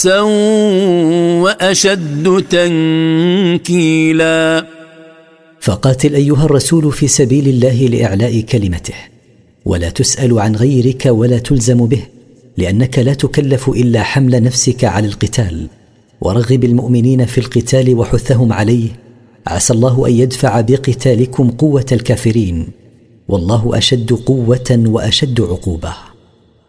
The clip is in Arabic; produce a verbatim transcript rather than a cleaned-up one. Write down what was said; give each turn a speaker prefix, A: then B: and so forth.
A: بأسا وأشد تنكيلا.
B: فقاتل أيها الرسول في سبيل الله لإعلاء كلمته، ولا تسأل عن غيرك ولا تلزم به، لأنك لا تكلف إلا حمل نفسك على القتال. ورغب المؤمنين في القتال وحثهم عليه، عسى الله أن يدفع بقتالكم قوة الكافرين، والله أشد قوة وأشد عقوبة.